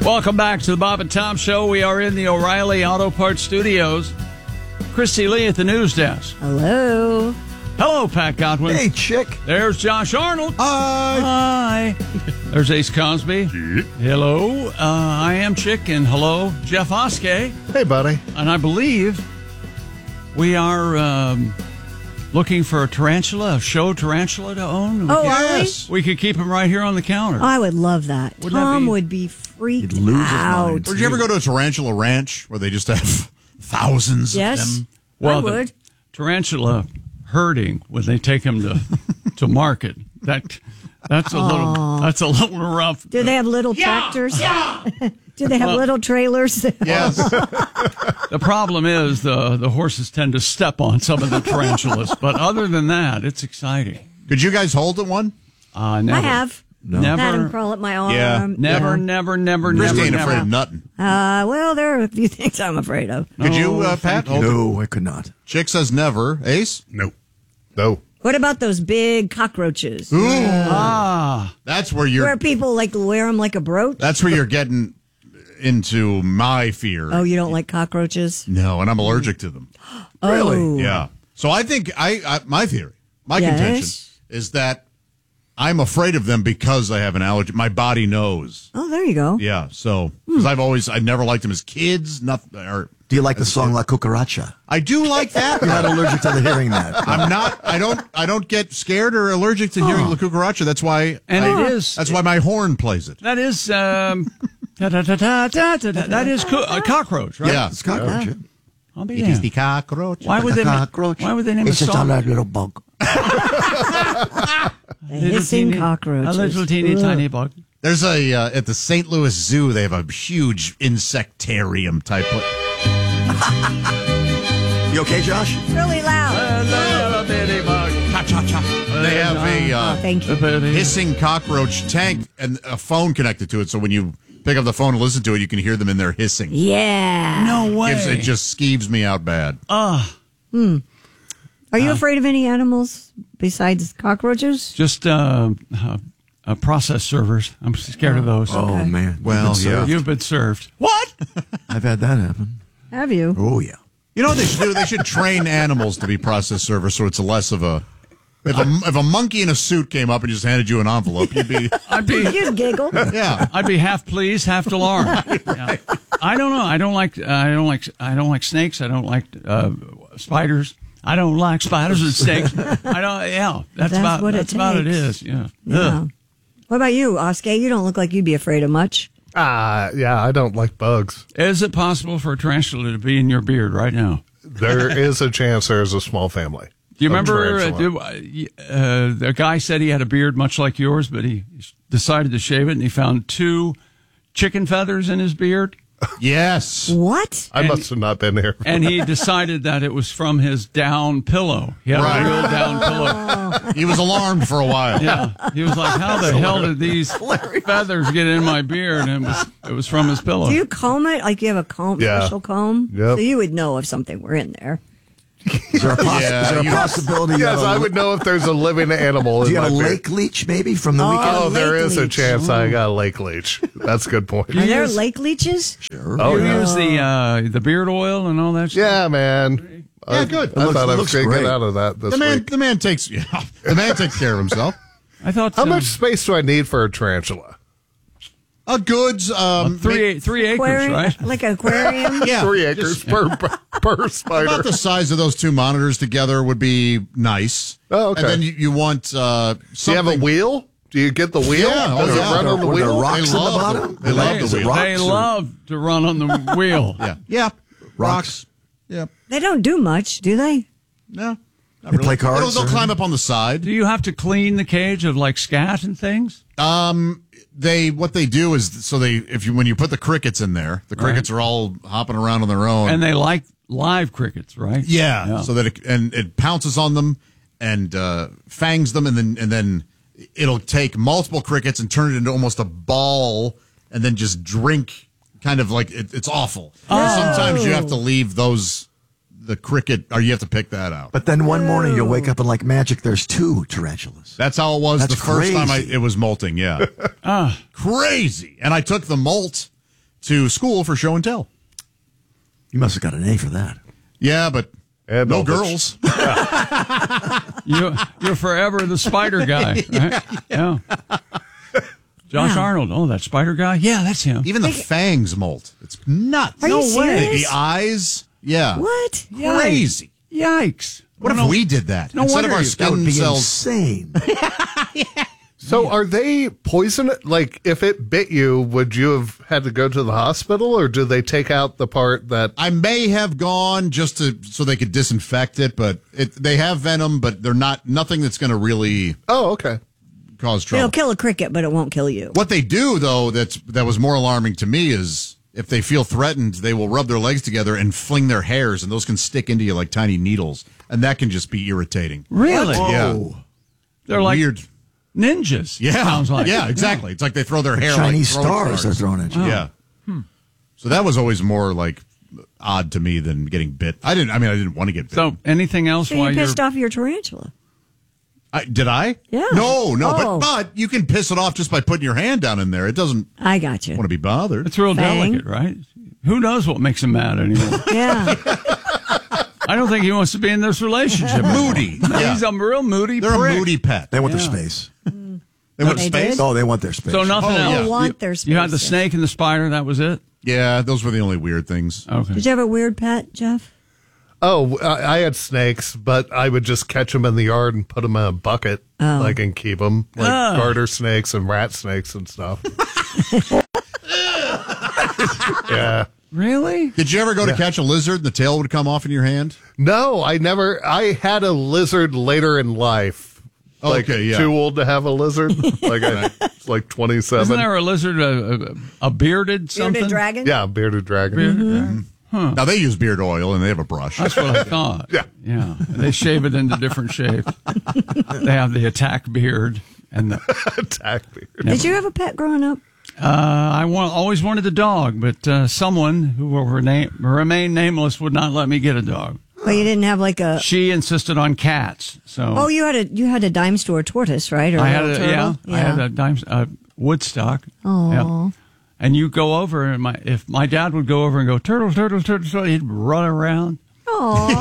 Welcome back to the Bob and Tom Show. We are in the O'Reilly Auto Parts Studios. Christy Lee at the news desk. Hello. Hello, Pat Godwin. Hey, chick. There's Josh Arnold. Hi. There's Ace Cosby. Hello. I am Chick, and hello, Jeff Oskey. Hey, buddy. And I believe we are looking for a show tarantula to own. Are we? We could keep him right here on the counter. I would love that. Wouldn't that Tom be- would be freaked He'd lose his out. mind. Did you ever go to a tarantula ranch where they just have thousands Yes, of them? Well, I the would. tarantula herding when they take him to market. That's a little rough. Do they have little tractors? Do they have little trailers? Yes. The problem is the horses tend to step on some of the tarantulas, but other than that, it's exciting. Could you guys hold at one? Never. I have. Never. Had him crawl up my arm. Yeah. Never. Christy ain't afraid of nothing. Well, there are a few things I'm afraid of. Could you, Pat? Hold it? No, I could not. Chick says never. Ace? No. What about those big cockroaches? Ooh. Ah, That's where Where you're. people wear them like a brooch? That's where you're getting into my fear. Oh, you don't like cockroaches? No, and I'm allergic to them. Really? Oh. Yeah. So I think my theory, my Yes. contention is that I'm afraid of them because I have an allergy. My body knows. Oh, there you go. Yeah. So because I never liked them as kids. Nothing. Or Do you like the song La Cucaracha? I do like that. You're not allergic to hearing that. I'm not. I don't get scared or allergic to hearing La Cucaracha. That's why. and it is. That's why my horn plays it. That is. That is a cockroach, right? Yeah. It's cockroach. I'll be damned. the cockroach. Why would they? Cockroach. Why would they name It's a just song? a little bug. The hissing cockroaches. A little teeny tiny bug. There's a at the St. Louis Zoo. They have a huge insectarium type. You okay, Josh? Really loud. A little bitty bug. They have a Thank you. hissing cockroach tank and a phone connected to it. So when you pick up the phone and listen to it, you can hear them in there hissing. Yeah. No way. It just skeeves me out bad. Are you afraid of any animals besides cockroaches? Just process servers. I'm scared of those. Oh, man. Well, You've been served. You've been served. What? I've had that happen. Have you? Oh, yeah. You know what they should do? They should train animals to be process servers, so it's less of a. If a monkey in a suit came up and just handed you an envelope, you'd be. You'd giggle. Yeah. I'd be half pleased, half alarmed. Yeah. I don't know. I don't like snakes. I don't like spiders. I don't like spiders and snakes. I don't. Yeah, that's about what that's it about it takes. is. Yeah. Yeah. Ugh. What about you, Oskar? You don't look like you'd be afraid of much. Yeah, I don't like bugs. Is it possible for a tarantula to be in your beard right now? There is a chance there's a small family. Do you of remember tarantula. the guy said he had a beard much like yours, but he decided to shave it, and he found 2 chicken feathers in his beard, Yes. What? I must have not been here. and he decided that it was from his down pillow. He had Right. a real down pillow. He was alarmed for a while. Yeah, he was like, "How the hell did these feathers get in my beard?" And it was from his pillow. Do you comb it? Like you have a comb, Yeah. special comb? Yep. So you would know if something were in there. Is there a, Yeah, is there a you- possibility you Yes, have a, I would know if there's a living animal do in you my have a beard. lake leech maybe from the weekend? Oh, there lake is a leech. chance I got a lake leech. That's a good point. Are there lake leeches? Sure. Oh, You yeah. use the beard oil and all that stuff? Yeah, man. Yeah, good. I It thought I was looks going to great. get out of that this week. The man takes care of himself. I thought How much space do I need for a tarantula? A goods 3 acres, Aquarium, right? like an aquarium? yeah, 3 acres per spider. about the size of those 2 monitors together would be nice. Oh, okay. And then you want something. Do you have a wheel? Do you get the wheel? Yeah, oh, Does yeah. it run on the Were there wheel? rocks They in the love bottom? They love Is the it wheel. rocks They or- love to run on the wheel. Yeah. Rocks. Yeah. They don't do much, do they? No. Not They play cards They'll or- climb up on the side. Do you have to clean the cage of like scat and things? What they do is when you put the crickets in there, the crickets are all hopping around on their own. And they like live crickets, right? Yeah, so that it pounces on them and fangs them, and then it'll take multiple crickets and turn it into almost a ball, and then just drink. Kind of like it's awful. Sometimes you have to leave the cricket, or you have to pick that out. But then one morning you'll wake up and like magic, there's 2 tarantulas. That's how it was That's the first time crazy. it was molting. Yeah, crazy. And I took the molt to school for show and tell. You must have got an A for that. Yeah, but And no all the- girls. You're forever the spider guy, right? Yeah. Josh Arnold. Oh, that spider guy? Yeah, that's him. Even the fangs molt. It's nuts. Are you serious? The eyes. Yeah. What? Crazy. Yikes. What if we did that? No Instead of wonder our That would skin be cells. insane. So are they poisonous? Like, if it bit you, would you have had to go to the hospital, or do they take out the part that... I may have gone just so they could disinfect it, but they have venom, but they're nothing that's going to really Oh, okay. cause trouble. It'll kill a cricket, but it won't kill you. What they do, though, that was more alarming to me is if they feel threatened, they will rub their legs together and fling their hairs, and those can stick into you like tiny needles, and that can just be irritating. Really? Yeah. They're like Weird. ninjas. Yeah. Sounds like. Yeah, exactly. It's like they throw their hair Chinese like throwing stars they're throwing at you. Yeah. So that was always more like odd to me than getting bit. I didn't want to get bit. So anything else So while you you're pissed off your tarantula. Did I? Yeah. No, Oh. but you can piss it off just by putting your hand down in there. It doesn't I got you. want to be bothered. It's real Fang. delicate, right? Who knows what makes him mad anymore? Yeah. I don't think he wants to be in this relationship. Moody. Yeah. He's a real moody They're prick. a moody pet. They want Yeah. their space. They want They space? did? Oh, they want their space. So nothing Oh, else. yeah. I want You- their You had the space. snake and the spider. That was it. Yeah, those were the only weird things. Okay. Did you have a weird pet, Jeff? Oh, I had snakes, but I would just catch them in the yard and put them in a bucket, like, and keep them, like garter snakes and rat snakes and stuff. Yeah. Really? Did you ever go to catch a lizard and the tail would come off in your hand? No, I never. I had a lizard later in life. Oh, Like, okay, yeah. too old to have a lizard. Like, it's like 27. Isn't there a lizard, a bearded something? Bearded dragon? Yeah, bearded dragon. Bearded? Now they use beard oil and they have a brush. That's what I thought. Yeah. Yeah. They shave it into different shapes. They have the attack beard and the Attack beard. Did you have a pet growing up? always wanted a dog, but someone who will remain nameless would not let me get a dog. Well, you didn't have like a. She insisted on cats, so Oh, you had a dime store tortoise, right? Or I had little a turtle? I had a dime Woodstock. Oh. Yeah. And you go over, and if my dad would go over and go turtle, turtle, turtle, turtle, he'd run around. Aw.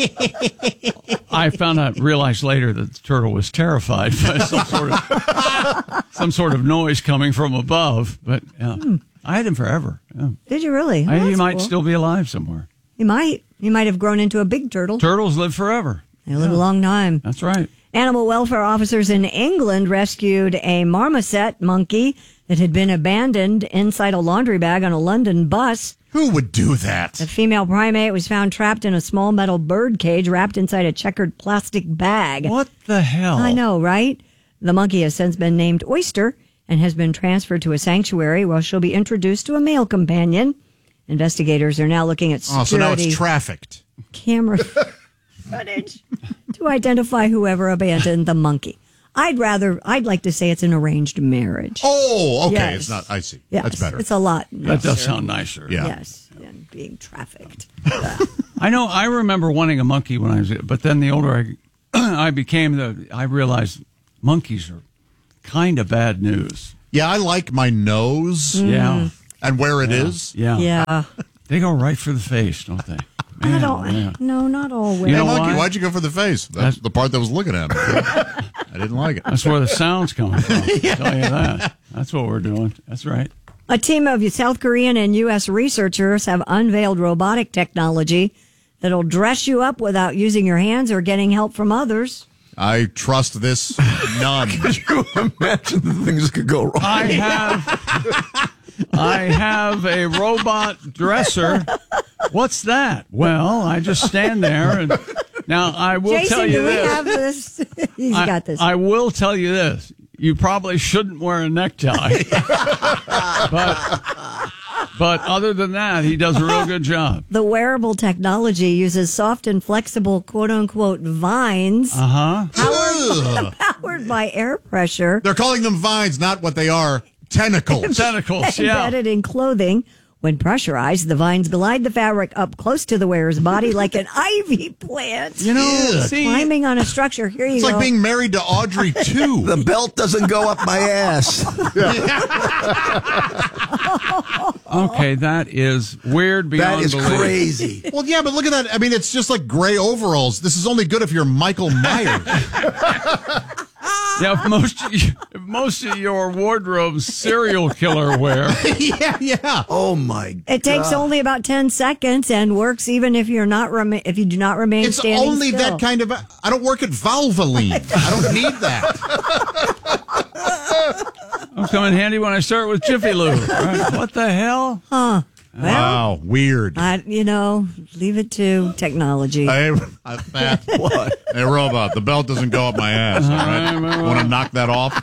I realized later that the turtle was terrified by some sort of noise coming from above. But I had him forever. Yeah. Did you really? He That's might cool. still be alive somewhere. He might. He might have grown into a big turtle. Turtles live forever. They live a long time. That's right. Animal welfare officers in England rescued a marmoset monkey that had been abandoned inside a laundry bag on a London bus. Who would do that? The female primate was found trapped in a small metal bird cage wrapped inside a checkered plastic bag. What the hell? I know, right? The monkey has since been named Oyster and has been transferred to a sanctuary where she'll be introduced to a male companion. Investigators are now looking at Oh, security so now it's trafficked. camera footage to identify whoever abandoned the monkey. I'd like to say it's an arranged marriage. Oh, okay. Yes. It's not. I see. Yes, That's better. It's a lot. That does sound nicer. Yeah. Yes, than being trafficked. I know. I remember wanting a monkey when I was, but then the older I became, I realized monkeys are kind of bad news. Yeah, I like my nose Yeah. and where it is. Yeah. Yeah. They go right for the face, don't they? I Man, don't. man. No, not always. You Hey, know monkey, why? why'd you go for the face? That's the part that was looking at me. I didn't like it. That's where the sound's coming from. I'll tell you that. That's what we're doing. That's right. A team of South Korean and U.S. researchers have unveiled robotic technology that'll dress you up without using your hands or getting help from others. I trust this none. Imagine the things that could go wrong. I have a robot dresser. What's that? Well, I just stand there and now I will Jason, tell you do we this. have this? He's got this. I will tell you this. You probably shouldn't wear a necktie. but other than that, he does a real good job. The wearable technology uses soft and flexible quote-unquote vines powered by air pressure They're calling them vines, not what they are. Tentacles. Tentacles, yeah. embedded in clothing, When pressurized, the vines glide the fabric up close to the wearer's body like an ivy plant. You know, see, Climbing on a structure. Here you It's go. like being married to Audrey, too. The belt doesn't go up my ass. okay, that is weird beyond That is belief. crazy. Well, yeah, but look at that. I mean, it's just like gray overalls. This is only good if you're Michael Myers. Yeah, if most of your wardrobe's serial killer wear. yeah. Oh my! It takes only about 10 seconds and works even if you're not if you do not remain It's standing only still. that kind of. I don't work at Valvoline. I don't need that. I'll come in handy when I start with Jiffy Lube. Right? What the hell? Wow, weird. Leave it to technology. Hey, Pat. What? Hey, robot, the belt doesn't go up my ass, all right? Want to knock that off?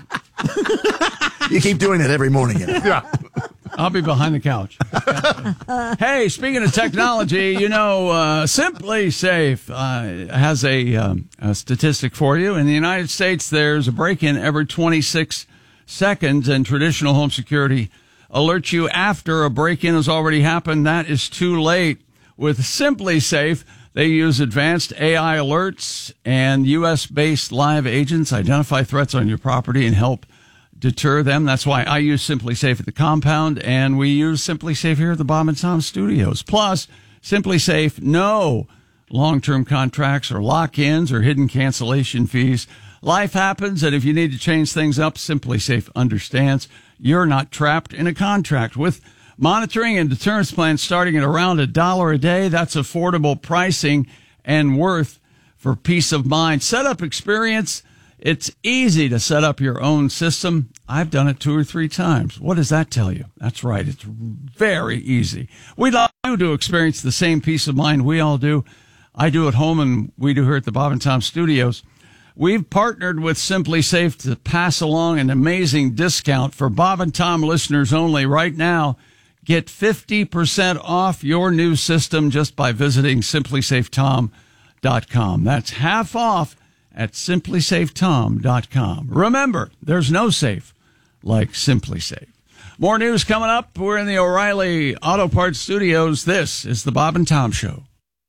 You keep doing it every morning. Yeah. I'll be behind the couch. Hey, speaking of technology, Simply Safe has a statistic for you. In the United States, there's a break-in every 26 seconds, and traditional home security alerts you after a break-in has already happened. That is too late. With Simply Safe, they use advanced AI alerts, and U.S.-based live agents identify threats on your property and help deter them. That's why I use Simply Safe at the compound, and we use Simply Safe here at the Bob and Tom Studios. Plus, Simply Safe, no long-term contracts or lock-ins or hidden cancellation fees. Life happens, and if you need to change things up, Simply Safe understands. You're not trapped in a contract. With monitoring and deterrence plans starting at around $1 a day, that's affordable pricing and worth for peace of mind. Setup experience. It's easy to set up your own system. I've done it 2 or 3 times. What does that tell you? That's right. It's very easy. We'd like you to experience the same peace of mind we all do. I do at home, and we do here at the Bob and Tom Studios. We've partnered with Simply Safe to pass along an amazing discount for Bob and Tom listeners only. Right now, get 50% off your new system just by visiting simplysafetom.com. That's half off at simplysafetom.com. Remember, there's no safe like Simply Safe. More news coming up. We're in the O'Reilly Auto Parts Studios. This is the Bob and Tom Show.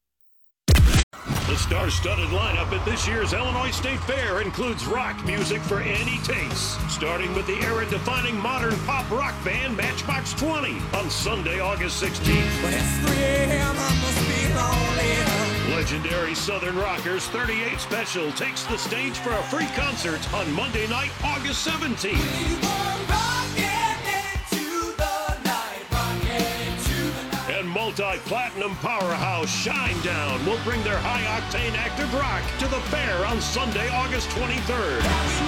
The star-studded lineup at this year's Illinois State Fair includes rock music for any taste, starting with the era-defining modern pop rock band Matchbox 20 on Sunday, August 16th. But it's 3 a.m., I must be lonely. Legendary Southern Rockers 38 Special takes the stage for a free concert on Monday night, August 17th. And multi-platinum powerhouse Shinedown will bring their high-octane active rock to the fair on Sunday, August 23rd.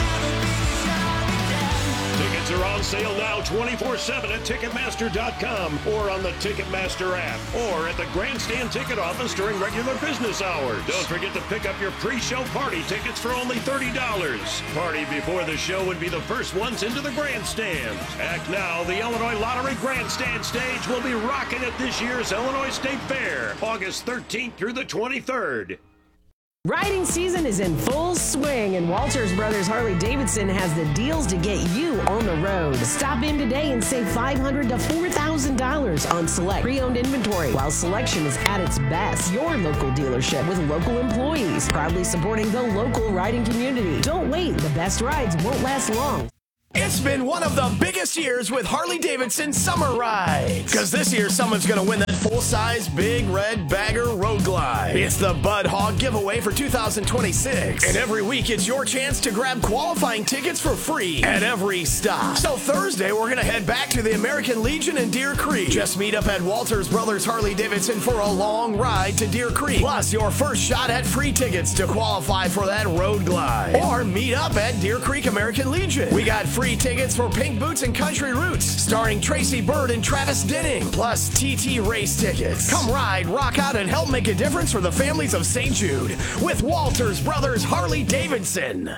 Tickets are on sale now 24/7 at Ticketmaster.com or on the Ticketmaster app or at the Grandstand ticket office during regular business hours. Don't forget to pick up your pre-show party tickets for only $30. Party before the show would be the first ones into the grandstand. Act now, the Illinois Lottery Grandstand stage will be rocking at this year's Illinois State Fair, August 13th through the 23rd. Riding season is in full swing, and Walters Brothers Harley-Davidson has the deals to get you on the road. Stop in today and save $500 to $4,000 on select pre-owned inventory while selection is at its best. Your local dealership with local employees, proudly supporting the local riding community. Don't wait. The best rides won't last long. It's been one of the biggest years with Harley-Davidson Summer Rides. Because this year, someone's going to win that full-size Big Red Bagger Road Glide. It's the Bud Hog giveaway for 2026. And every week, it's your chance to grab qualifying tickets for free at every stop. So Thursday, we're going to head back to the American Legion in Deer Creek. Just meet up at Walters Brothers Harley-Davidson for a long ride to Deer Creek. Plus, your first shot at free tickets to qualify for that Road Glide. Or meet up at Deer Creek American Legion. We got free tickets for Pink Boots and Country Roots, starring Tracy Bird and Travis Denning, plus TT race tickets. Come ride, rock out, and help make a difference for the families of St. Jude with Walters Brothers Harley-Davidson.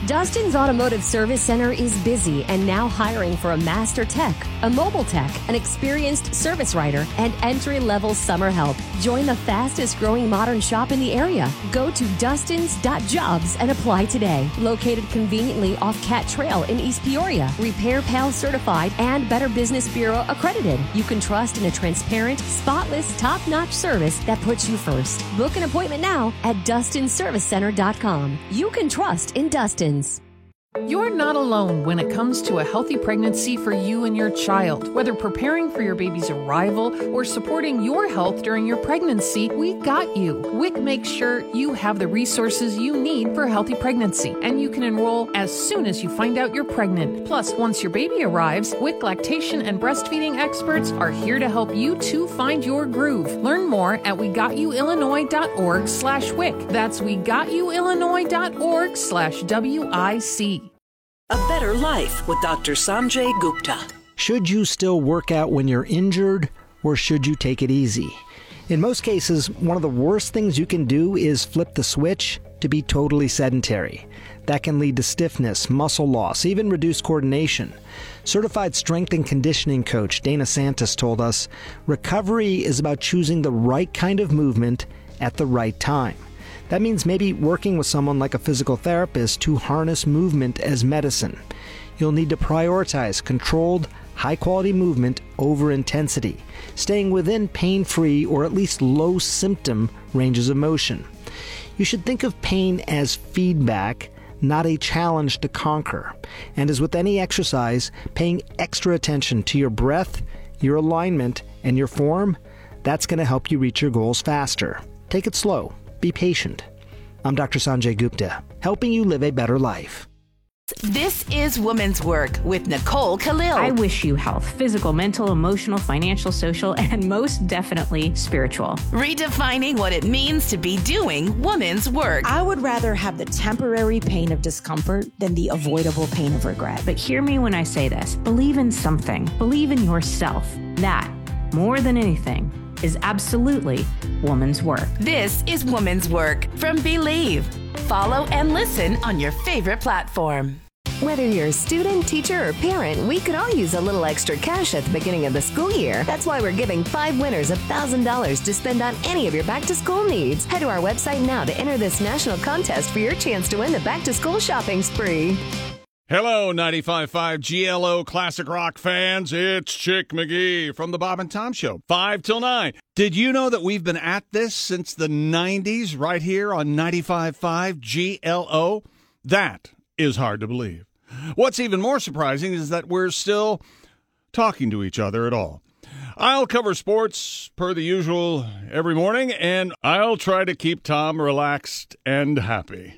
Dustin's Automotive Service Center is busy and now hiring for a master tech, a mobile tech, an experienced service writer, and entry-level summer help. Join the fastest-growing modern shop in the area. Go to dustins.jobs and apply today. Located conveniently off Cat Trail in East Peoria. Repair Pal certified and Better Business Bureau accredited. You can trust in a transparent, spotless, top-notch service that puts you first. Book an appointment now at DustinServiceCenter.com. You can trust in Dustin's. You're not alone when it comes to a healthy pregnancy for you and your child. Whether preparing for your baby's arrival or supporting your health during your pregnancy, we got you. WIC makes sure you have the resources you need for a healthy pregnancy, and you can enroll as soon as you find out you're pregnant. Plus, once your baby arrives, WIC lactation and breastfeeding experts are here to help you to find your groove. Learn more at wegotyouillinois.org/WIC. That's wegotyouillinois.org/WIC. A Better Life with Dr. Sanjay Gupta. Should you still work out when you're injured, or should you take it easy? In most cases, one of the worst things you can do is flip the switch to be totally sedentary. That can lead to stiffness, muscle loss, even reduced coordination. Certified strength and conditioning coach Dana Santos told us, recovery is about choosing the right kind of movement at the right time. That means maybe working with someone like a physical therapist to harness movement as medicine. You'll need to prioritize controlled, high-quality movement over intensity, staying within pain-free or at least low-symptom ranges of motion. You should think of pain as feedback, not a challenge to conquer. And as with any exercise, paying extra attention to your breath, your alignment, and your form, that's going to help you reach your goals faster. Take it slow. Be patient. I'm Dr. Sanjay Gupta, helping you live a better life. This is Woman's Work with Nicole Khalil. I wish you health, physical, mental, emotional, financial, social, and most definitely spiritual. Redefining what it means to be doing woman's work. I would rather have the temporary pain of discomfort than the avoidable pain of regret. But hear me when I say this. Believe in something. Believe in yourself. That, more than anything, is absolutely woman's work. This is Woman's Work from Believe. Follow and listen on your favorite platform. Whether you're a student, teacher, or parent, we could all use a little extra cash at the beginning of the school year. That's why we're giving 5 winners $1,000 to spend on any of your back-to-school needs. Head to our website now to enter this national contest for your chance to win the back-to-school shopping spree. Hello, 95.5 GLO Classic Rock fans. It's Chick McGee from the Bob and Tom Show, 5 till 9. Did you know that we've been at this since the 90s right here on 95.5 GLO? That is hard to believe. What's even more surprising is that we're still talking to each other at all. I'll cover sports per the usual every morning, and I'll try to keep Tom relaxed and happy.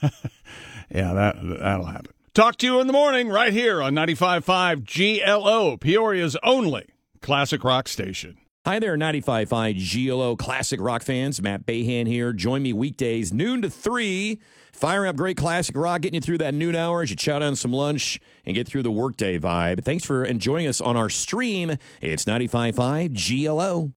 Yeah, that'll happen. Talk to you in the morning right here on 95.5 GLO, Peoria's only classic rock station. Hi there, 95.5 GLO Classic Rock fans. Matt Bahan here. Join me weekdays, noon to 3. Firing up great classic rock, getting you through that noon hour as you chow down some lunch and get through the workday vibe. Thanks for joining us on our stream. It's 95.5 GLO.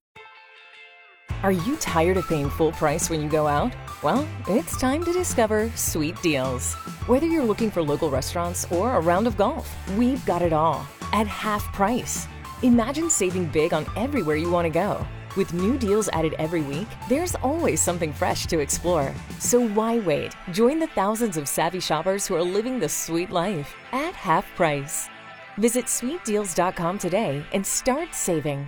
Are you tired of paying full price when you go out? Well, it's time to discover Sweet Deals. Whether you're looking for local restaurants or a round of golf, we've got it all at half price. Imagine saving big on everywhere you want to go. With new deals added every week, there's always something fresh to explore. So why wait? Join the thousands of savvy shoppers who are living the sweet life at half price. Visit sweetdeals.com today and start saving.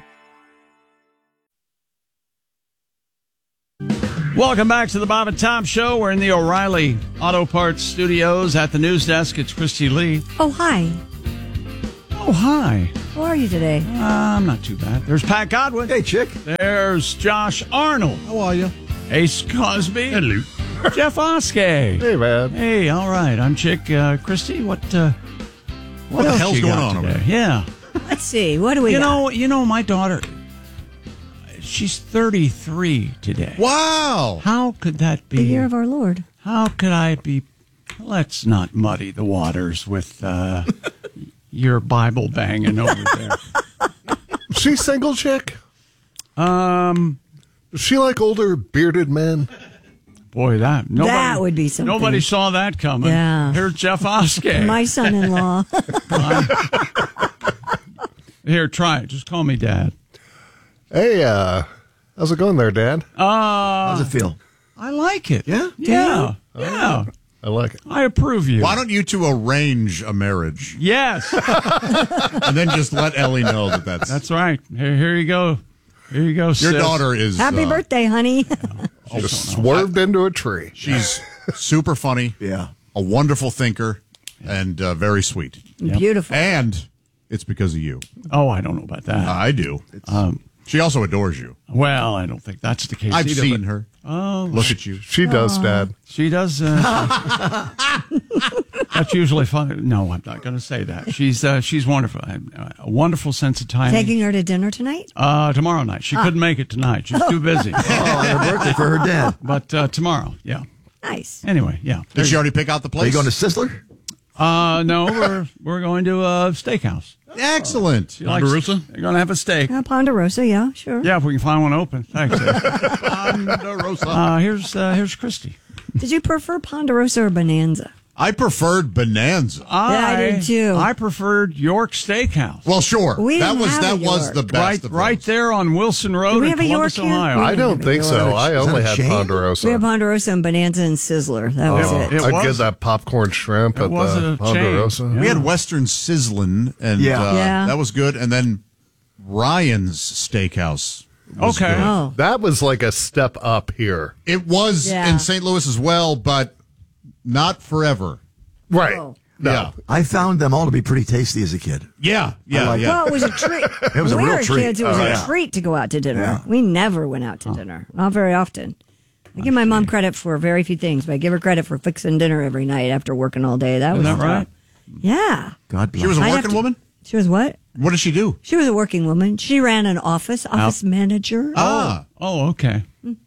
Welcome back to the Bob and Tom Show. We're in the O'Reilly Auto Parts Studios at the news desk. It's Christy Lee. Oh, hi. Oh, hi. How are you today? I'm not too bad. There's Pat Godwin. Hey, Chick. There's Josh Arnold. How are you? Ace Cosby. Hello. Jeff Oskey. Hey, man. Hey, all right. I'm Chick. Christy, what the else hell's you going got on today? over there? Yeah. Let's see. What do we got? You know, my daughter, she's 33 today. Wow. How could that be? The year of our Lord. How could I be? Let's not muddy the waters with your Bible banging over there. She single, Chick? Does she like older bearded men? Boy, that would be something. Nobody saw that coming. Yeah. Here's Jeff Oskey. My son-in-law. Here, try it. Just call me Dad. Hey, how's it going there, Dad? How's it feel? I like it. Yeah? Yeah. Yeah. I like it. I approve you. Why don't you two arrange a marriage? Yes. And then just let Ellie know that's... That's right. Here you go. Here you go, Your sis. daughter is... Happy birthday, honey. Just swerved into a tree. She's super funny. Yeah. A wonderful thinker. And very sweet. Beautiful. And it's because of you. Oh, I don't know about that. I do. She also adores you. Well, I don't think that's the case. I've either, seen but- her. Oh, Look at you. She does, Dad. She does. That's usually fun. No, I'm not going to say that. She's wonderful. A wonderful sense of timing. Taking her to dinner tonight? Tomorrow night. She couldn't make it tonight. She's too busy. Her birthday for her dad. But tomorrow, yeah. Nice. Anyway, yeah. Did she already pick out the place? Are you going to Sizzler? No, we're going to a steakhouse. Excellent. Ponderosa? You're going to have a steak. Ponderosa, yeah, sure. Yeah, if we can find one open. Thanks. Ponderosa. Here's Christy. Did you prefer Ponderosa or Bonanza? I preferred Bonanza. I did too. I preferred York Steakhouse. Well, sure. We that was have a the York. best of Right those. there on Wilson Road Do we in have a York Columbus, here? Ohio. I don't think so. I only that a had chain? Ponderosa. We have Ponderosa and Bonanza and Sizzler. That was it. It I'd was- get that popcorn shrimp at was the a Ponderosa. chain. We had Western Sizzlin', and Yeah. that was good. And then Ryan's Steakhouse. Was Okay. good. Oh. That was like a step up here. It was Yeah. in St. Louis as well, but not forever. Right. Oh. No. Yeah. I found them all to be pretty tasty as a kid. Yeah. Well, it was a treat. It was a When we real were treat. kids, it was Oh, a yeah. treat to go out to dinner. Yeah. We never went out to dinner. Not very often. I give my mom credit for very few things, but I give her credit for fixing dinner every night after working all day. That was Isn't that tough. right? Yeah. God bless. She was a I'd have working to- woman? She was what? What did she do? She was a working woman. She ran an office manager. Ah. Oh, okay.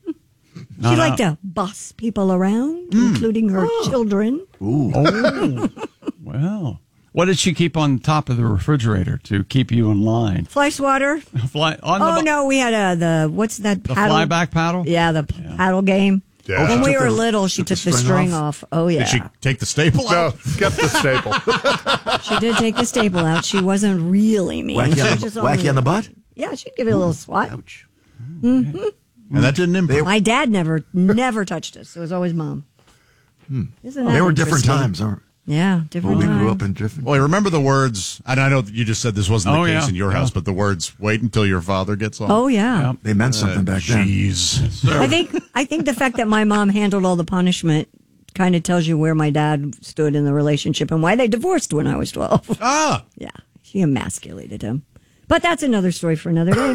She liked to boss people around, including her children. Ooh. Oh, well. What did she keep on top of the refrigerator to keep you in line? Fly swatter. No, we had what's that The paddle? flyback paddle? Yeah, the paddle game. Yeah. When we took were the- little, she took the string string off. Oh, yeah. Did she take the staple No, out? get the staple. She did take the staple out. She wasn't really mean. She was just Wacky on the butt? Yeah, she'd give it a little swat. Ouch. And that didn't improve. My dad never touched us. It was always mom. Isn't that They were different interesting? times. Aren't Yeah, different we grew times. up in different. Well, remember the words, and I know that you just said this wasn't the Oh, case yeah. in your house, but the words, wait until your father gets home. Oh, yeah. They meant something back then. Jeez. I think the fact that my mom handled all the punishment kind of tells you where my dad stood in the relationship and why they divorced when I was 12. Ah. Yeah, she emasculated him. But that's another story for another day.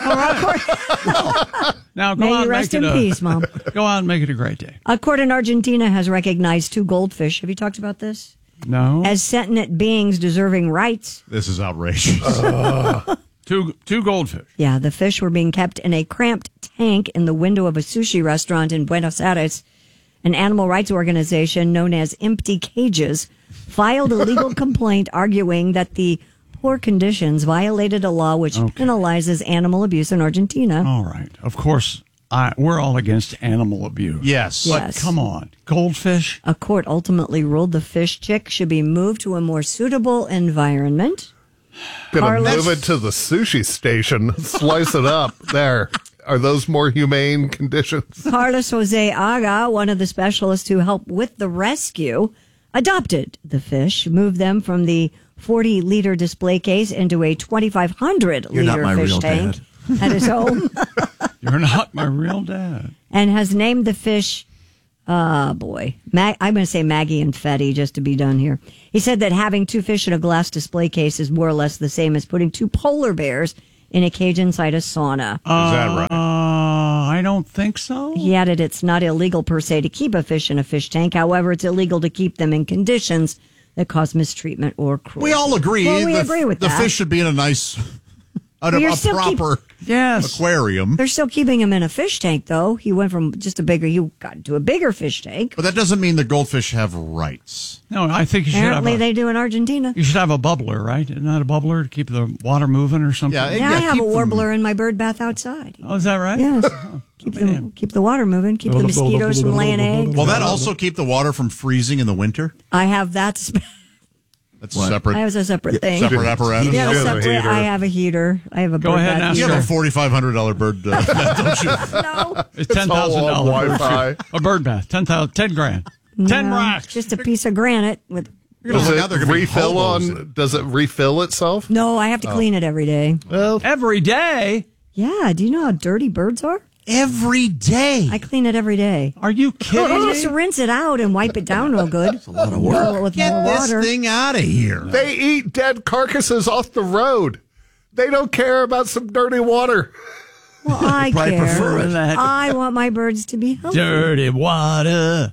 Now go May out you and rest make it in peace, Mom. Go out and make it a great day. A court in Argentina has recognized 2 goldfish. Have you talked about this? No. As sentient beings deserving rights. This is outrageous. Two goldfish. Yeah, the fish were being kept in a cramped tank in the window of a sushi restaurant in Buenos Aires. An animal rights organization known as Empty Cages filed a legal complaint arguing that the poor conditions violated a law which penalizes animal abuse in Argentina. All right. Of course, we're all against animal abuse. Yes. But Yes. come on. Goldfish? A court ultimately ruled the fish chick should be moved to a more suitable environment. Gonna Carlos- move it to the sushi station, slice it up. There. Are those more humane conditions? Carlos Jose Aga, one of the specialists who helped with the rescue, adopted the fish, moved them from the 40-liter display case into a 2,500-liter fish real tank at his home, You're not my real dad. and has named the fish, I'm going to say Maggie and Fetty just to be done here. He said that having 2 fish in a glass display case is more or less the same as putting 2 polar bears in a cage inside a sauna. Is that right? I don't think so. He added it's not illegal per se to keep a fish in a fish tank. However, it's illegal to keep them in conditions that cause mistreatment or cruelty. We all agree. Well, we agree with the that. fish should be in a nice A proper aquarium. They're still keeping him in a fish tank, though. He went from he got into a bigger fish tank. But that doesn't mean the goldfish have rights. No, I think you should Apparently have they do in Argentina. You should have a bubbler, right? Isn't that a bubbler to keep the water moving or something? I have a warbler in my bird bath outside. Oh, is that right? Yes. Keep the water moving. Keep the mosquitoes from laying eggs. Will that also keep the water from freezing in the winter? I have that. That's separate. I have a separate thing. Separate apparatus. Yeah, I have a heater. I have a Go bird ahead and bath ask You heater. have a $4,500 bird bath, don't you? No. It's $10,000. Wi-Fi. A bird bath. $10 grand. 10 rocks. Just a piece of granite with. Does it refill itself? No, I have to clean it every day. Well, every day? Yeah. Do you know how dirty birds are? Every day. I clean it every day. Are you kidding I me? just rinse it out and wipe it down real good. It's a lot of work. With Get more this water. thing out of here. They eat dead carcasses off the road. They don't care about some dirty water. Well, I Probably care. prefer it. I want my birds to be healthy. Dirty water.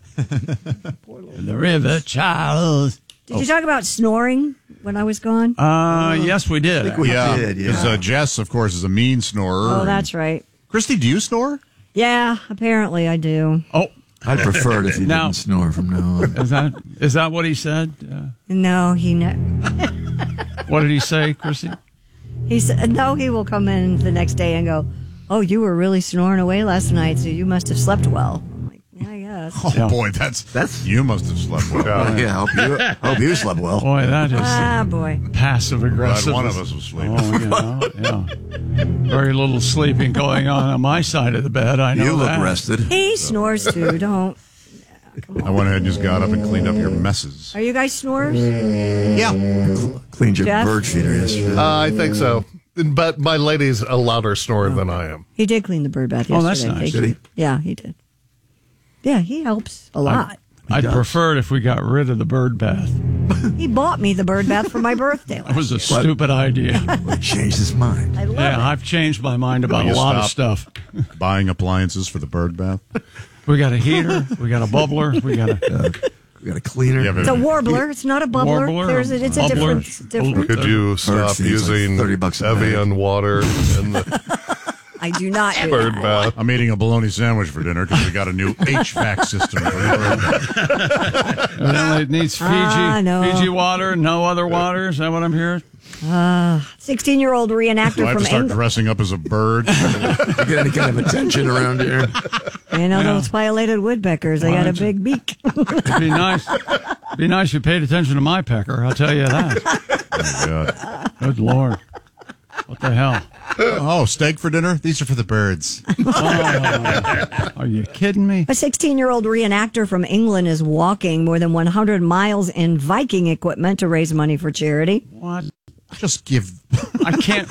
The river Charles. Did you talk about snoring when I was gone? Yes, we did. did, Because Jess, of course, is a mean snorer. Oh, that's right. Christy, do you snore? Yeah, apparently I do. Oh, I'd prefer it if you Now- didn't snore from now on. is that what he said? No, What did he say, Chrissy? he said no. He will come in the next day and go, "Oh, you were really snoring away last night, so you must have slept well." I'm like, yeah, I guess. Oh, boy, that's you must have slept well. Yeah, hope you slept well. Boy, that is Boy. passive Glad aggressive. one of us was sleeping. Oh, yeah. Very little sleeping going on my side of the bed. I know You look that. rested. He snores too. Don't. I went ahead and just got up and cleaned up your messes. Are you guys snorers? Yeah. Cleaned your Jeff? bird feeder yesterday. I think so. But my lady's a louder snorer than I am. He did clean the bird bath yesterday. Oh, that's nice. Thank Did you. Yeah, he did. Yeah, he helps a lot. I'd prefer it if we got rid of the bird bath. He bought me the bird bath for my birthday. That was a stupid idea. He changed his mind. I love Yeah, it. I've changed my mind about Will a you lot of stop stuff. Buying appliances for the bird bath. We got a heater. We got a bubbler. We got a We got a cleaner. Yeah, but- It's a warbler. It's not a bubbler. Warbler, It's a bubbler. different. It's different. Could you stop feeds like using $30 a Evian water in the I do not do bird that. bath? I'm eating a bologna sandwich for dinner because we got a new HVAC system for the bird bath. Evidently it needs Fiji, no. Fiji water, no other water. Is that what I'm hearing? 16-year-old Do reenactor I have from to start England. dressing up as a bird? To get any kind of attention around here. You know those pileated woodpeckers? They got a Right. big beak. It'd be nice. Be nice if you paid attention to my pecker. I'll tell you that. Oh, God. Good Lord. What the hell? Oh, steak for dinner? These are for the birds. Oh, are you kidding me? A 16-year-old reenactor from England is walking more than 100 miles in Viking equipment to raise money for charity. What? Just give. I can't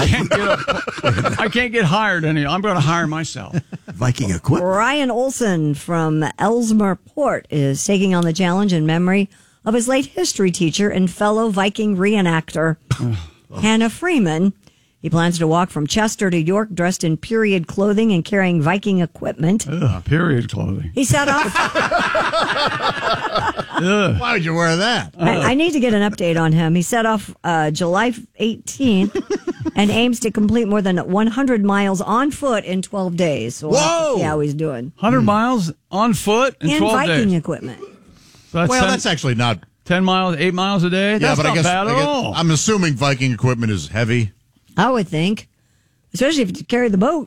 get hired any. I'm going to hire myself. Viking equipment. Ryan Olson from Ellesmere Port is taking on the challenge in memory of his late history teacher and fellow Viking reenactor, Hannah Freeman. He plans to walk from Chester to York dressed in period clothing and carrying Viking equipment. Period clothing. He set off. Why would you wear that? I need to get an update on him. He set off July 18th and aims to complete more than 100 miles on foot in 12 days. So we'll have to see how he's doing. 100 miles on foot in 12 Viking days. equipment. So Well, that's actually not. 10 miles, 8 miles a day? That's but not I guess, bad at all. I'm assuming Viking equipment is heavy. I would think, especially if you carry the boat.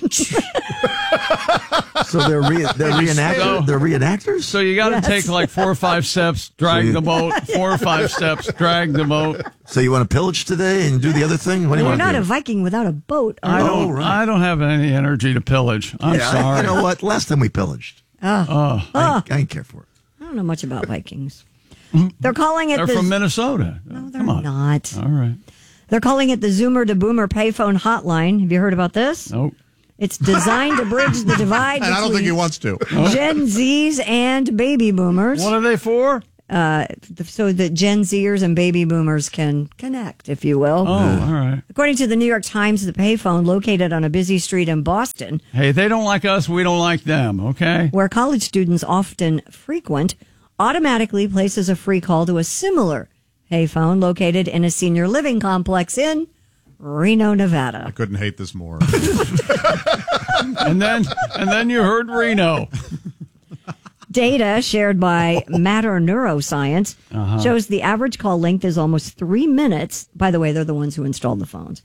So they're reenactors. They're reenactors. So you got to take like 4 or 5 steps, drag the boat. 4 or 5 steps, drag the boat. So you want to pillage today and do the other thing? What do you You're want to not do? a Viking without a boat. I don't have any energy to pillage. I'm sorry. You know what? Last time we pillaged. I didn't care for it. I don't know much about Vikings. They're calling it. They're from Minnesota. No, they're Come on. not. All right. They're calling it the Zoomer to Boomer payphone hotline. Have you heard about this? Nope. It's designed to bridge the divide And I don't think he between wants to. Gen Zs and baby boomers. What are they for? So that Gen Zers and baby boomers can connect, if you will. Oh, all right. According to the New York Times, the payphone located on a busy street in Boston, Hey, they don't like us. We don't like them. Okay. where college students often frequent, automatically places a free call to a similar payphone located in a senior living complex in Reno, Nevada. I couldn't hate this more. and then you heard Reno. Data shared by Matter Neuroscience shows the average call length is almost 3 minutes. By the way, they're the ones who installed the phones.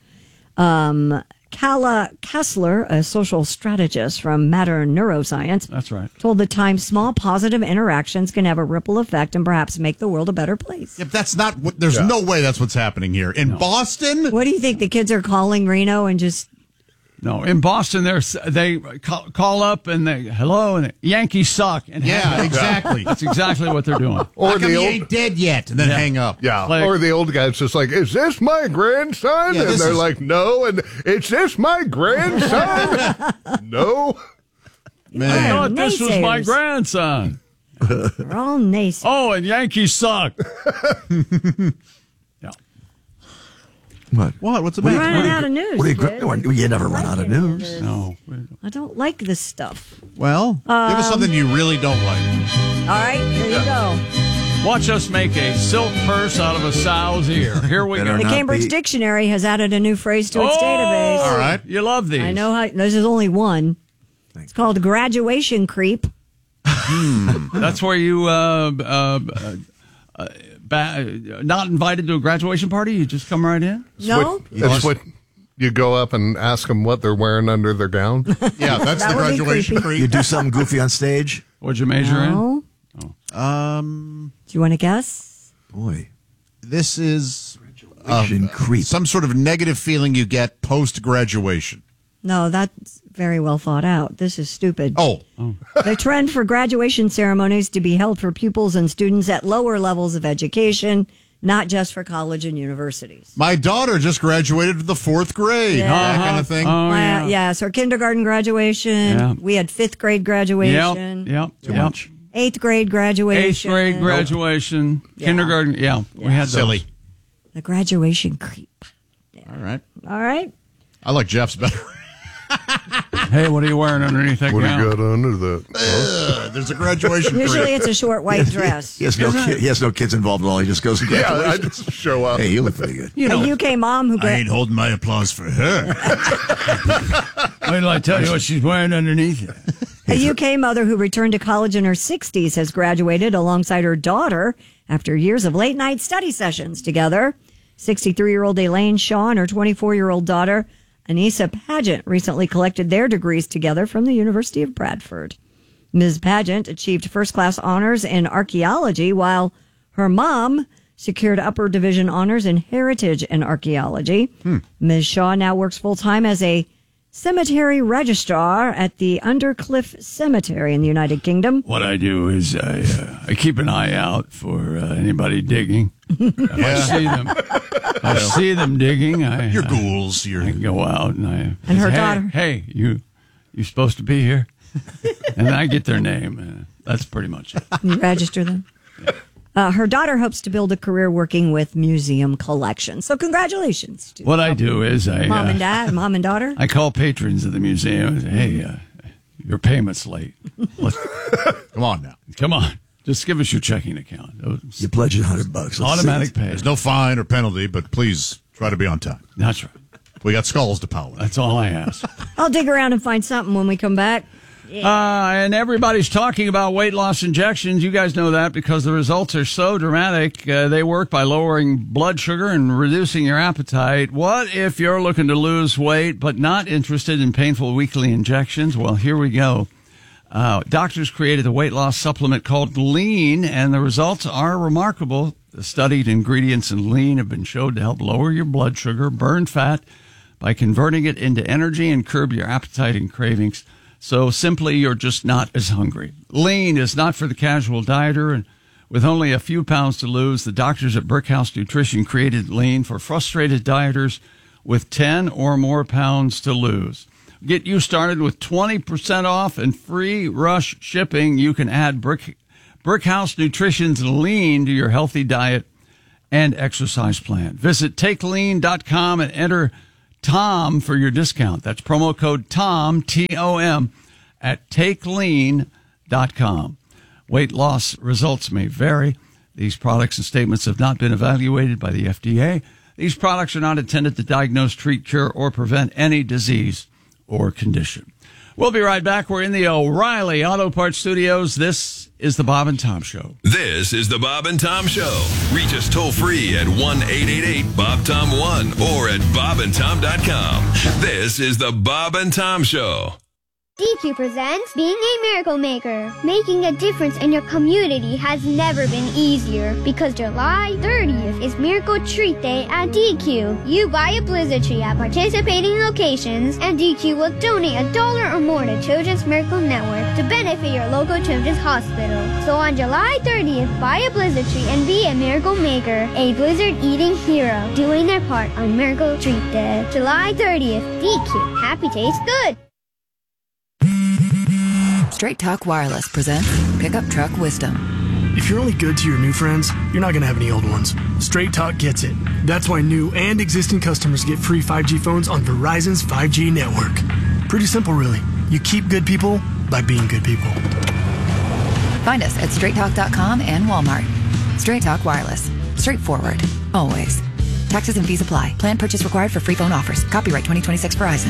Kala Kessler, a social strategist from Matter Neuroscience, that's right, told the Times small positive interactions can have a ripple effect and perhaps make the world a better place. Yeah, that's not what. There's no way that's what's happening here in Boston. What do you think? The kids are calling Reno and just. No, in Boston, they call up and they hello and Yankees suck. And yeah, exactly. That's exactly what they're doing. Or he ain't dead yet, and then hang up. Yeah, or the old guy's just like, "Is this my grandson?" Yeah, and they're like, "No." And is this my grandson? No. Man, I thought this was my grandson. We're all naysayers. Oh, and Yankees suck. What? What's the We're running out of news. You never run out of news. No. I don't like this stuff. Well, give us something you really don't like. All right, here you go. Watch us make a silk purse out of a sow's ear. Here we go. The Cambridge Dictionary has added a new phrase to its database. All right. You love these. I know how. This is only one. It's called graduation creep. That's where you not invited to a graduation party? You just come right in? No. That's what you go up and ask them what they're wearing under their gown. Yeah, that's That the would be graduation creepy. creep. You do something goofy on stage? What'd you major in? No. Do you want to guess? Boy. This is creep. some sort of negative feeling you get post-graduation. No, that's very well thought out. This is stupid. Oh. The trend for graduation ceremonies to be held for pupils and students at lower levels of education, not just for college and universities. My daughter just graduated to the 4th grade. Yeah. That kind of thing. Oh, yeah. Yeah, so kindergarten graduation. Yeah. We had 5th grade graduation. Yep. Too much. 8th grade graduation. 8th grade graduation. Yeah. Kindergarten. Yeah. We had those. Silly. The graduation creep. All right. All right. I like Jeff's better. Hey, what are you wearing underneath that What do gown? you got under that? There's a graduation Usually creep. it's a short white dress. He has no kids involved at all. He just goes to Yeah, I graduations. just show up. Hey, you look pretty good. You know, A UK mom who I ain't holding my applause for her. wait till I tell you what she's wearing underneath it. A UK mother who returned to college in her 60s has graduated alongside her daughter after years of late night study sessions together. 63-year-old Elaine Shaw and her 24-year-old daughter, Anissa Pageant, recently collected their degrees together from the University of Bradford. Ms. Pageant achieved first-class honors in archaeology, while her mom secured upper division honors in heritage and archaeology. Ms. Shaw now works full-time as a cemetery registrar at the Undercliff Cemetery in the United Kingdom. What I do is I keep an eye out for anybody digging. If I see them digging, Your ghouls. I go out and I And her say, daughter. Hey, you supposed to be here? And I get their name. That's pretty much it. You register them. Her daughter hopes to build a career working with museum collections. So congratulations to What I do is mom and dad, mom and daughter. I call patrons of the museum and say, hey, your payment's late. Come on now. Come on. Just give us your checking account. You pledge $100. Automatic pay. There's no fine or penalty, but please try to be on time. That's right. We got skulls to polish. That's all I ask. I'll dig around and find something when we come back. And everybody's talking about weight loss injections. You guys know that because the results are so dramatic. They work by lowering blood sugar and reducing your appetite. What if you're looking to lose weight but not interested in painful weekly injections? Well, here we go. Doctors created a weight loss supplement called Lean, and the results are remarkable. The studied ingredients in Lean have been shown to help lower your blood sugar, burn fat by converting it into energy, and curb your appetite and cravings. So simply, you're just not as hungry. Lean is not for the casual dieter, and with only a few pounds to lose, the doctors at Brickhouse Nutrition created Lean for frustrated dieters with 10 or more pounds to lose. Get you started with 20% off and free rush shipping. You can add Brickhouse Nutrition's Lean to your healthy diet and exercise plan. Visit TakeLean.com and enter Tom for your discount. That's promo code TOM, T-O-M, at TakeLean.com. Weight loss results may vary. These products and statements have not been evaluated by the FDA. These products are not intended to diagnose, treat, cure, or prevent any disease or condition. We'll be right back. We're in the O'Reilly Auto Parts Studios. This is the Bob and Tom Show. This is the Bob and Tom Show. Reach us toll free at 1-888-BOB-TOM-1 or at bobandtom.com. This is the Bob and Tom Show. DQ presents Being a Miracle Maker. Making a difference in your community has never been easier because July 30th is Miracle Treat Day at DQ. You buy a Blizzard tree at participating locations and DQ will donate $1 or more to Children's Miracle Network to benefit your local children's hospital. So on July 30th, buy a Blizzard tree and be a Miracle Maker, a Blizzard eating hero, doing their part on Miracle Treat Day. July 30th, DQ. Happy tastes good. Straight Talk Wireless presents Pickup Truck Wisdom. If you're only good to your new friends, you're not going to have any old ones. Straight Talk gets it. That's why new and existing customers get free 5G phones on Verizon's 5G network. Pretty simple, really. You keep good people by being good people. Find us at straighttalk.com and Walmart. Straight Talk Wireless. Straightforward. Always. Taxes and fees apply. Plan purchase required for free phone offers. Copyright 2026 Verizon.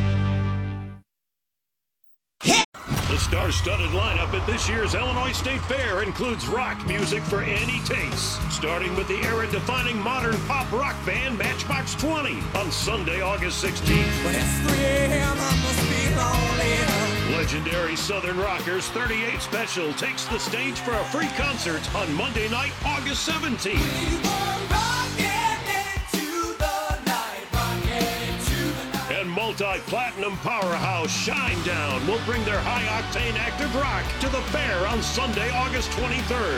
The star-studded lineup at this year's Illinois State Fair includes rock music for any taste, starting with the era-defining modern pop rock band Matchbox 20 on Sunday, August 16th. When it's 3 a.m., I must be lonely. Legendary Southern Rockers 38 Special takes the stage for a free concert on Monday night, August 17th. Multi-platinum powerhouse Shinedown will bring their high-octane active rock to the fair on Sunday, August 23rd.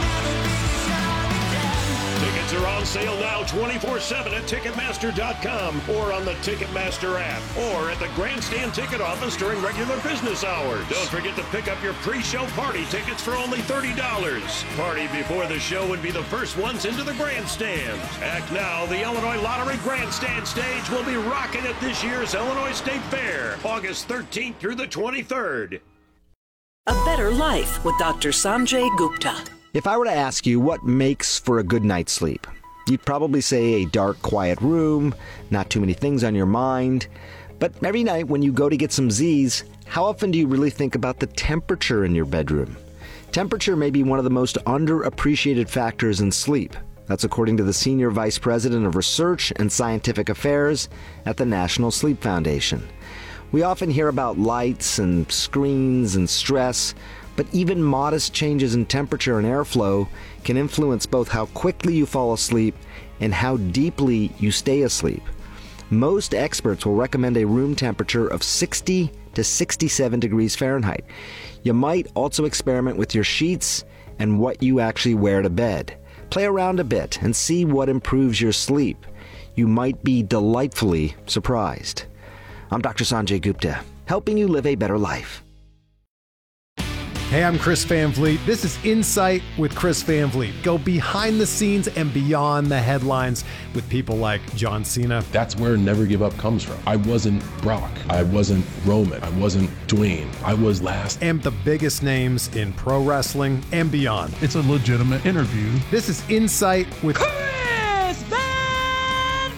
Tickets are on sale now 24/7 at Ticketmaster.com or on the Ticketmaster app or at the Grandstand ticket office during regular business hours. Don't forget to pick up your pre-show party tickets for only $30. Party before the show would be the first ones into the grandstand. Act now, the Illinois Lottery Grandstand stage will be rocking at this year's Illinois State Fair, August 13th through the 23rd. A Better Life with Dr. Sanjay Gupta. If I were to ask you what makes for a good night's sleep, you'd probably say a dark, quiet room, not too many things on your mind. But every night when you go to get some Z's, how often do you really think about the temperature in your bedroom? Temperature may be one of the most underappreciated factors in sleep. That's according to the Senior Vice President of Research and Scientific Affairs at the National Sleep Foundation. We often hear about lights and screens and stress, but even modest changes in temperature and airflow can influence both how quickly you fall asleep and how deeply you stay asleep. Most experts will recommend a room temperature of 60 to 67 degrees Fahrenheit. You might also experiment with your sheets and what you actually wear to bed. Play around a bit and see what improves your sleep. You might be delightfully surprised. I'm Dr. Sanjay Gupta, helping you live a better life. Hey, I'm Chris Van Vliet. This is Insight with Chris Van Vliet. Go behind the scenes and beyond the headlines with people like John Cena. That's where Never Give Up comes from. I wasn't Brock. I wasn't Roman. I wasn't Dwayne. I was last. And the biggest names in pro wrestling and beyond. It's a legitimate interview. This is Insight with Chris Van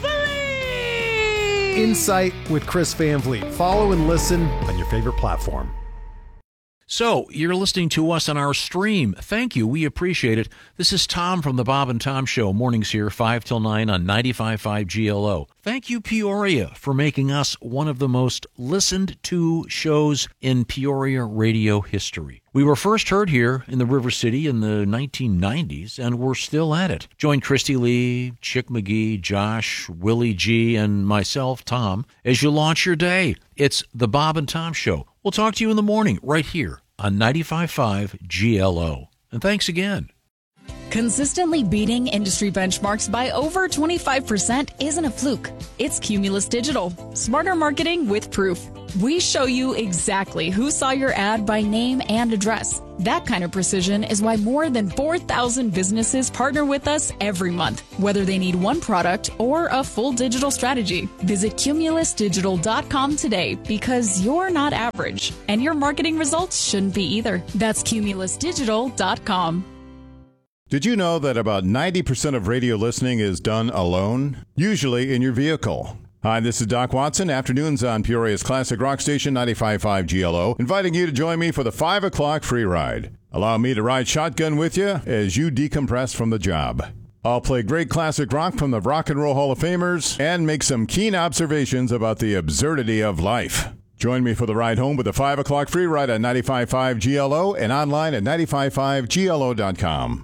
Vliet! Insight with Chris Van Vliet. Follow and listen on your favorite platform. So, you're listening to us on our stream. Thank you. We appreciate it. This is Tom from the Bob and Tom Show. Mornings here, 5 till 9 on 95.5 GLO. Thank you, Peoria, for making us one of the most listened to shows in Peoria radio history. We were first heard here in the River City in the 1990s, and we're still at it. Join Christy Lee, Chick McGee, Josh, Willie G., and myself, Tom, as you launch your day. It's the Bob and Tom Show. We'll talk to you in the morning right here on 95.5 GLO. And thanks again. Consistently beating industry benchmarks by over 25% isn't a fluke. It's Cumulus Digital. Smarter marketing with proof. We show you exactly who saw your ad by name and address. That kind of precision is why more than 4,000 businesses partner with us every month, whether they need one product or a full digital strategy. Visit cumulusdigital.com today because you're not average, and your marketing results shouldn't be either. That's cumulusdigital.com. Did you know that about 90% of radio listening is done alone? Usually in your vehicle. Hi, this is Doc Watson. Afternoons on Peoria's classic rock station 95.5 GLO, inviting you to join me for the 5 o'clock free ride. Allow me to ride shotgun with you as you decompress from the job. I'll play great classic rock from the Rock and Roll Hall of Famers and make some keen observations about the absurdity of life. Join me for the ride home with the 5 o'clock free ride on 95.5 GLO and online at 955glo.com.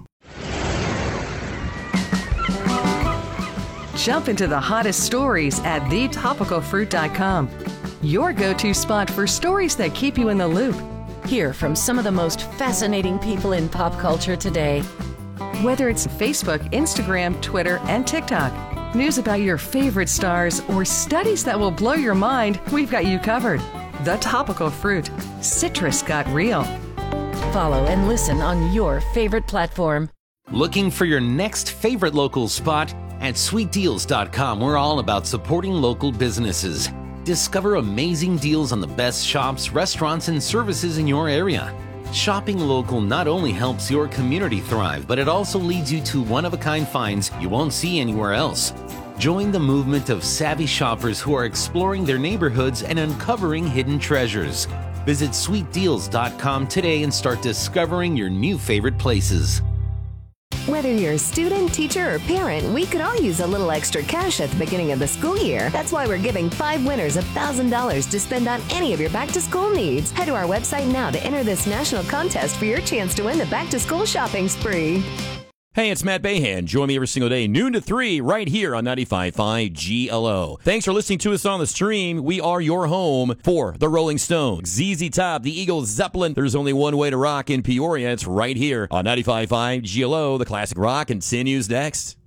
Jump into the hottest stories at thetopicalfruit.com. Your go-to spot for stories that keep you in the loop. Hear from some of the most fascinating people in pop culture today. Whether it's Facebook, Instagram, Twitter, and TikTok, news about your favorite stars, or studies that will blow your mind, we've got you covered. The Topical Fruit. Citrus got real. Follow and listen on your favorite platform. Looking for your next favorite local spot? At sweetdeals.com, we're all about supporting local businesses. Discover amazing deals on the best shops, restaurants, and services in your area. Shopping local not only helps your community thrive, but it also leads you to one-of-a-kind finds you won't see anywhere else. Join the movement of savvy shoppers who are exploring their neighborhoods and uncovering hidden treasures. Visit sweetdeals.com today and start discovering your new favorite places. Whether you're a student, teacher, or parent, we could all use a little extra cash at the beginning of the school year. That's why we're giving 5 winners $1,000 to spend on any of your back-to-school needs. Head to our website now to enter this national contest for your chance to win the back-to-school shopping spree. Hey, it's Matt Bayhan. Join me every single day, noon to 3, right here on 95.5 GLO. Thanks for listening to us on the stream. We are your home for the Rolling Stones, ZZ Top, the Eagles, Zeppelin. There's only one way to rock in Peoria. It's right here on 95.5 GLO. The classic rock continues next.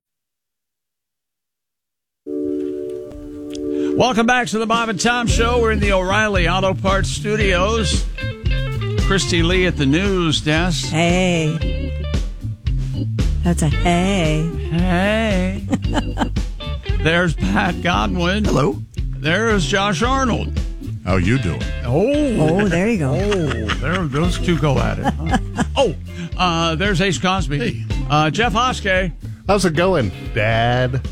Welcome back to the Bob and Tom Show. We're in the O'Reilly Auto Parts Studios. Christy Lee at the news desk. Hey. That's a hey. Hey. There's Pat Godwin. Hello. There's Josh Arnold. How you doing? Oh, there you go. Oh, those two go at it. Huh? There's Ace Cosby. Hey. Jeff Hoske. How's it going, Dad?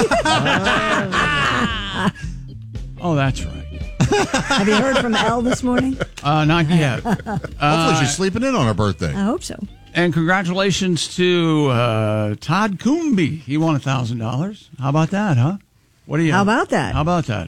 Oh, that's right. Have you heard from Elle this morning? Not yet. Hopefully she's sleeping in on her birthday. I hope so. And congratulations to Todd Coombe. He won $1,000. How about that, huh? What do you? How about that? How about that?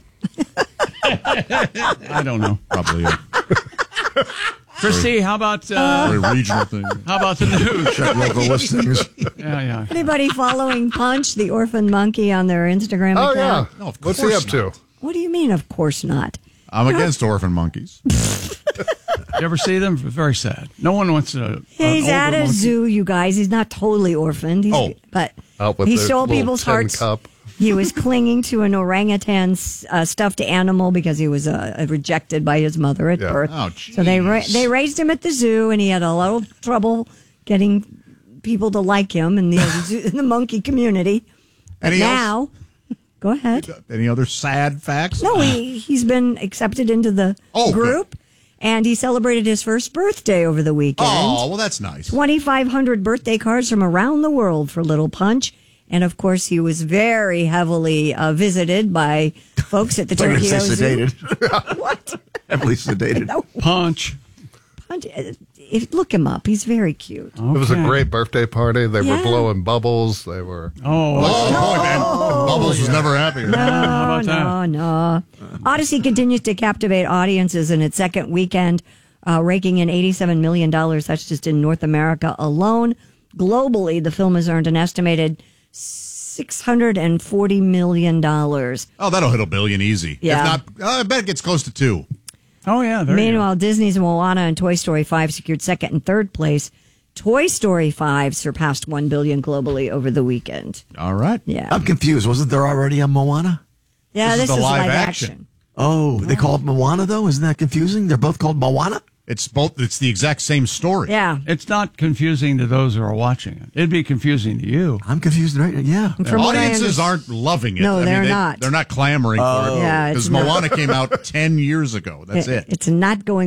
I don't know. Probably. Christy, how about very regional thing? How about the news? Check local listings. Yeah. Anybody following Punch, the orphan monkey, on their Instagram Oh, account? yeah. No, what's he up to? What do you mean, of course not? I'm against orphan monkeys. You ever see them? Very sad. No one wants to. He's at a zoo, you guys. He's not totally orphaned. But he stole people's hearts. Cup. He was clinging to an orangutan stuffed animal because he was rejected by his mother at birth. Oh, so they raised him at the zoo, and he had a little trouble getting people to like him in the monkey community. Else? Go ahead. Any other sad facts? No, he's been accepted into the group, and he celebrated his first birthday over the weekend. Oh, well, that's nice. 2,500 birthday cards from around the world for Little Punch. And, of course, he was very heavily visited by folks at the Tokyo Zoo. What? Heavily sedated. No. Punch. Look him up. He's very cute. Okay. It was a great birthday party. They were blowing bubbles. They were. Boy, man. Bubbles was never happier. No. Odyssey continues to captivate audiences in its second weekend, raking in $87 million. That's just in North America alone. Globally, the film has earned an estimated $640 million. Oh, that'll hit $1 billion easy. Yeah. If not, I bet it gets close to $2 billion. Oh, yeah. Meanwhile, Disney's Moana and Toy Story 5 secured second and third place. Toy Story 5 surpassed $1 billion globally over the weekend. All right. Yeah. I'm confused. Wasn't there already a Moana? Yeah, this is live action. Oh, they call it Moana, though? Isn't that confusing? They're both called Moana? It's both. It's the exact same story. Yeah. It's not confusing to those who are watching it. It'd be confusing to you. I'm confused, right? Yeah. Audiences aren't loving it. No, they're not. They're not clamoring for it. Yeah, because Moana came out 10 years ago. That's it. It's not going